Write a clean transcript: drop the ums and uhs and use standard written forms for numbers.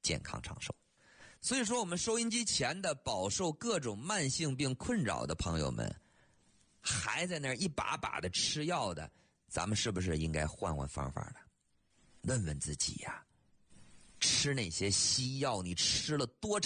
健康长寿。所以说我们收音机前的饱受各种慢性病困扰的朋友们，还在那儿一把把的吃药的，咱们是不是应该换换方法了？问问自己呀，吃那些西药你吃了多长